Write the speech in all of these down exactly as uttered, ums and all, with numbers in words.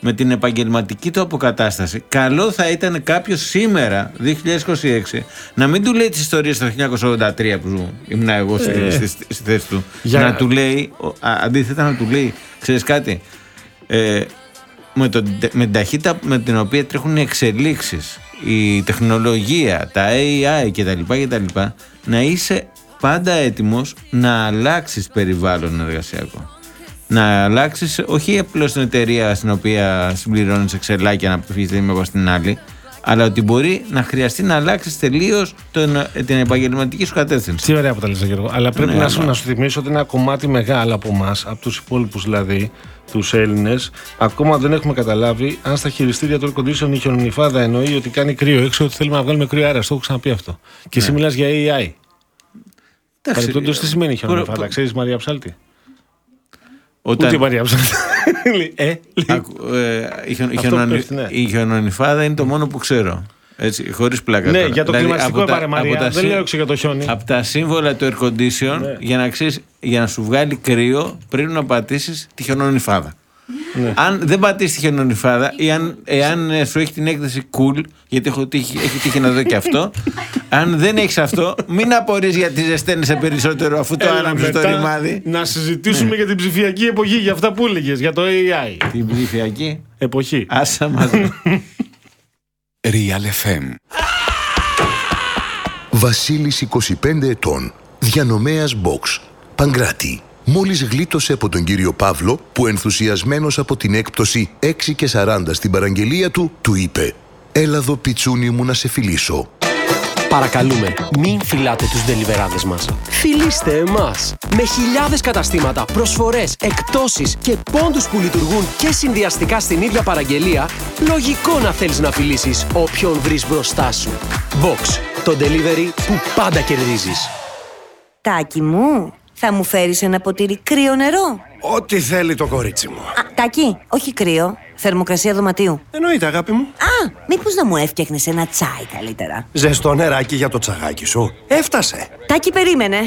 με την επαγγελματική του αποκατάσταση, καλό θα ήταν κάποιος σήμερα, δύο χιλιάδες είκοσι έξι, να μην του λέει τις ιστορίες του χίλια εννιακόσια ογδόντα τρία που ήμουν εγώ στη, ε. στη, στη, στη θέση του. Για... Να του λέει, α, αντίθετα να του λέει, ξέρεις κάτι, ε, με, το, με την ταχύτητα με την οποία τρέχουν οι εξελίξεις, η τεχνολογία, τα έι άι κτλ, κτλ, να είσαι πάντα έτοιμος να αλλάξεις περιβάλλον εργασιακό. Να αλλάξεις όχι απλώς την εταιρεία στην οποία συμπληρώνεις εξελάκια να φύγεις την μία στην άλλη, αλλά ότι μπορεί να χρειαστεί να αλλάξεις τελείως τον, την επαγγελματική σου κατεύθυνση. Τι ωραία που τα λες, Γιώργο. Αλλά πρέπει ναι, να, σου, να σου θυμίσω ότι ένα κομμάτι μεγάλο από εμάς, από τους υπόλοιπους δηλαδή, τους Έλληνες, ακόμα δεν έχουμε καταλάβει αν στα χειριστήρια του air condition η χιονονιφάδα εννοεί ότι κάνει κρύο έξω, ότι θέλουμε να βγάλουμε κρύο αέρα. Στο έχω ξαναπεί αυτό. Και εσύ ναι. μιλάς για έι άι. Παρεπτόντως, τι σημαίνει χιονονιφάδα, προ... ξέρεις, Μαρία Ψάλτη? Όταν... Ούτε η Μαρία Ψάλτη. ε, Ακου, ε, η, χιον, η, χιονονι... πέφτει, ναι. η χιονονιφάδα είναι το μόνο που ξέρω. Έτσι, χωρίς πλάκα. Ναι, τώρα. για το δηλαδή, κλιματιστικό πάρε Μαρία, δεν συ... λέω για το χιόνι. Από τα σύμβολα του air condition, ναι. για, να ξέρεις, για να σου βγάλει κρύο, πρέπει να πατήσεις τη χιονονιφάδα. Ναι. Αν δεν πατήσεις τη χιονονιφάδα ή αν, εάν σου έχει την έκθεση cool, γιατί έχω τύχει, έχει τύχει να δω και αυτό, αν δεν έχεις αυτό, μην απορείς γιατί ζεσταίνεσαι περισσότερο αφού το άναψες το ρημάδι. Να συζητήσουμε για την ψηφιακή εποχή, για αυτά που έλεγες, για το έι άι. Την ψηφιακή εποχή. Άσα μαζί. Real εφ εμ. Βασίλης, είκοσι πέντε ετών, διανομέας box, Παγκράτη. Μόλις γλίτωσε από τον κύριο Παύλο, που ενθουσιασμένος από την έκπτωση έξι και σαράντα στην παραγγελία του, του είπε «Έλα εδώ πιτσούνι μου να σε φιλήσω». Παρακαλούμε, μην φιλάτε τους ντελιβεράδες μας. Φιλήστε εμάς. Με χιλιάδες καταστήματα, προσφορές, εκπτώσεις και πόντους που λειτουργούν και συνδυαστικά στην ίδια παραγγελία, λογικό να θέλεις να φιλήσεις όποιον βρεις μπροστά σου. Box, το delivery που πάντα κερδίζεις. Τάκη μου, θα μου φέρεις ένα ποτήρι κρύο νερό? Ό,τι θέλει το κορίτσι μου. Α, Τάκη, όχι κρύο. Θερμοκρασία δωματίου. Εννοείται, αγάπη μου. Α, μήπως να μου έφτιαχνες ένα τσάι καλύτερα? Ζεστό νεράκι για το τσαγάκι σου. Έφτασε. Τάκη, περίμενε.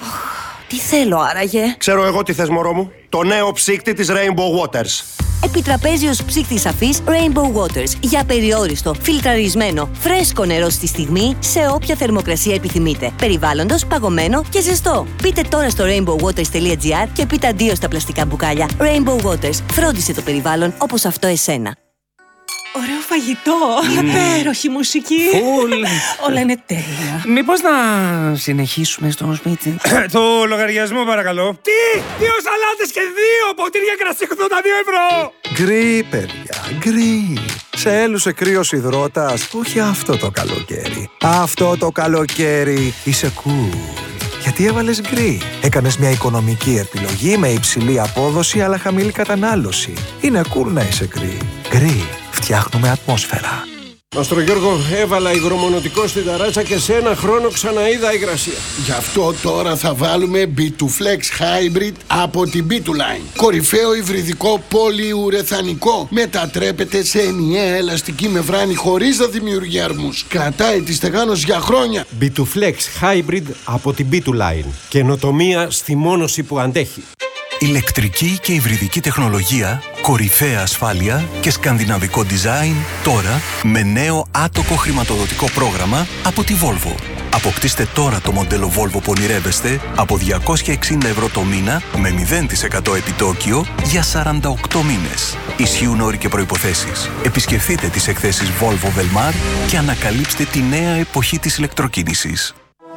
Τι θέλω άραγε? Ξέρω εγώ τι θες, μωρό μου. Το νέο ψύκτη της Rainbow Waters. Επιτραπέζιος ψύκτης αφής Rainbow Waters. Για περιόριστο, φιλτραρισμένο, φρέσκο νερό στη στιγμή, σε όποια θερμοκρασία επιθυμείτε. Περιβάλλοντος, παγωμένο και ζεστό. Μπείτε τώρα στο rainbow waters τελεία gr και πείτε αντίο στα πλαστικά μπουκάλια. Rainbow Waters. Φρόντισε το περιβάλλον όπως αυτό εσένα. Ωραίο φαγητό, mm. υπέροχη μουσική. Φουλ. Όλα είναι τέλεια. Μήπως να συνεχίσουμε στο σπίτι? Το λογαριασμό παρακαλώ. Τι, δύο σαλάτες και δύο ποτήρια κρασί ογδόντα δύο ευρώ. Γκρι, παιδιά, γκρι. Σε έλουσε κρύος υδρότας? Όχι αυτό το καλοκαίρι. Αυτό το καλοκαίρι είσαι cool. Γιατί έβαλες γκρι. Έκανες μια οικονομική επιλογή με υψηλή απόδοση αλλά χαμηλή κατανάλωση. Είναι cool να είσαι γκρι. Γκρι. Φτιάχνουμε ατμόσφαιρα. Μαστρο Γιώργο, έβαλα υγρομονωτικό στην ταράτσα και σε ένα χρόνο ξαναείδα υγρασία. Γι' αυτό τώρα θα βάλουμε μπι τού Flex Hybrid από την μπι τού Line. Κορυφαίο υβριδικό πολυουρεθανικό. Μετατρέπεται σε ενιαία ελαστική μεμβράνη χωρίς να δημιουργεί αρμούς. Κρατάει τη στεγάνωση για χρόνια. μπι τού Flex Hybrid από την μπι τού Line. Καινοτομία στη μόνωση που αντέχει. Ηλεκτρική και υβριδική τεχνολογία, κορυφαία ασφάλεια και σκανδιναβικό design, τώρα με νέο άτοκο χρηματοδοτικό πρόγραμμα από τη Volvo. Αποκτήστε τώρα το μοντέλο Volvo που ονειρεύεστε από διακόσια εξήντα ευρώ το μήνα με μηδέν τοις εκατό επιτόκιο για σαράντα οκτώ μήνες. Ισχύουν όροι και προϋποθέσεις. Επισκεφτείτε τις εκθέσεις Volvo Velmar και ανακαλύψτε τη νέα εποχή της ηλεκτροκίνησης.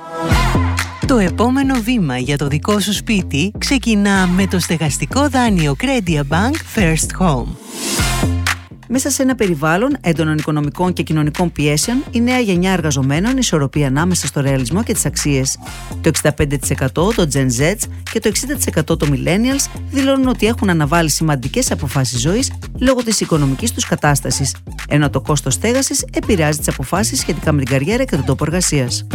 Το επόμενο βήμα για το δικό σου σπίτι ξεκινά με το στεγαστικό δάνειο Credia Bank First Home. Μέσα σε ένα περιβάλλον έντονων οικονομικών και κοινωνικών πιέσεων, η νέα γενιά εργαζομένων ισορροπεί ανάμεσα στο ρεαλισμό και τις αξίες. Το εξήντα πέντε τοις εκατό των Gen Z και το εξήντα τοις εκατό των Millennials δηλώνουν ότι έχουν αναβάλει σημαντικές αποφάσεις ζωής λόγω της οικονομικής τους κατάστασης, ενώ το κόστος στέγασης επηρεάζει τις αποφάσεις σχετικά με την καριέρα και τον τόπο εργασίας.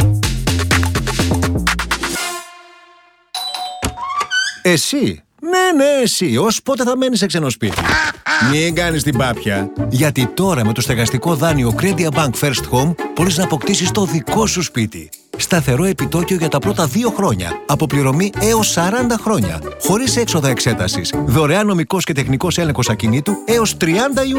Εσύ, ναι, ναι, εσύ, ως πότε θα μένεις σε ξένο σπίτι? Μην κάνεις την πάπια. Γιατί τώρα με το στεγαστικό δάνειο Credia Bank First Home μπορείς να αποκτήσεις το δικό σου σπίτι. Σταθερό επιτόκιο για τα πρώτα δύο χρόνια. Αποπληρωμή έως σαράντα χρόνια. Χωρίς έξοδα εξέτασης. Δωρεάν νομικός και τεχνικός έλεγχος ακινήτου έως τριάντα Ιουνίου.